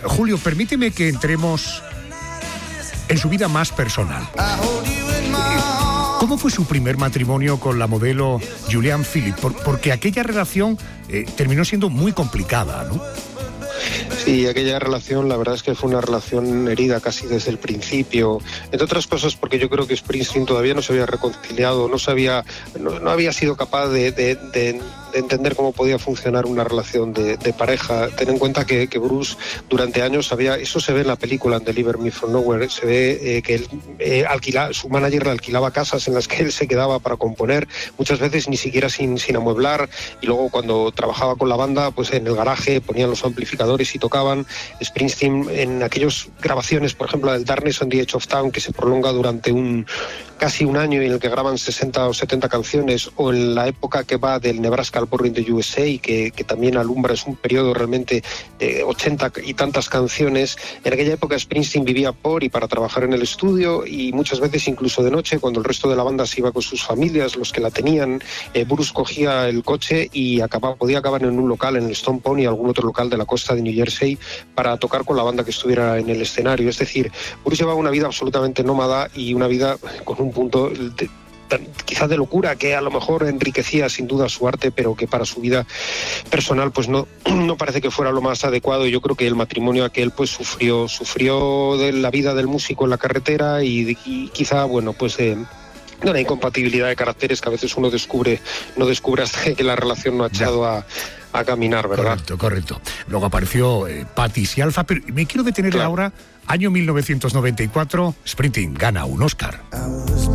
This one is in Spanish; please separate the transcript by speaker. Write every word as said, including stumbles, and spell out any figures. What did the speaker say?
Speaker 1: Julio, permíteme que entremos en su vida más personal. ¿Cómo fue su primer matrimonio con la modelo Julianne Phillips? Por, porque aquella relación eh, terminó siendo muy complicada, ¿no?
Speaker 2: Sí, aquella relación, la verdad es que fue una relación herida casi desde el principio, entre otras cosas porque yo creo que Springsteen todavía no se había reconciliado, no se había, no, no había sido capaz de, de, de, de entender cómo podía funcionar una relación de, de pareja. Ten en cuenta que, que Bruce durante años había, eso se ve en la película en Deliver Me From Nowhere, se ve eh, que él, eh, alquila, su manager le alquilaba casas en las que él se quedaba para componer, muchas veces ni siquiera sin, sin amueblar, y luego cuando trabajaba con la banda, pues en el garaje ponían los amplificadores y tocaban. Springsteen en aquellas grabaciones, por ejemplo, del Darkness on the Edge of Town, que se prolonga durante un casi un año y en el que graban sesenta o setenta canciones, o en la época que va del Nebraska al Born in the U S A, que, que también alumbra, es un periodo realmente de ochenta y tantas canciones. En aquella época Springsteen vivía por y para trabajar en el estudio, y muchas veces incluso de noche, cuando el resto de la banda se iba con sus familias, los que la tenían, eh, Bruce cogía el coche y acababa, podía acabar en un local, en el Stone Pony, algún otro local de la costa de New Jersey, para tocar con la banda que estuviera en el escenario. Es decir, Bruce llevaba una vida absolutamente nómada y una vida con un punto de, quizás de locura, que a lo mejor enriquecía sin duda su arte, pero que para su vida personal pues no, no parece que fuera lo más adecuado. Y yo creo que el matrimonio aquel pues sufrió, sufrió de la vida del músico en la carretera y, y quizá, bueno, pues de, de una incompatibilidad de caracteres que a veces uno descubre, no descubre hasta que la relación no ha echado a a caminar, ¿verdad?
Speaker 1: Correcto, correcto. Luego apareció eh, Pattis y Alfa, pero me quiero detener
Speaker 2: claro.
Speaker 1: ahora, año mil novecientos noventa y cuatro, Springsteen gana un Oscar.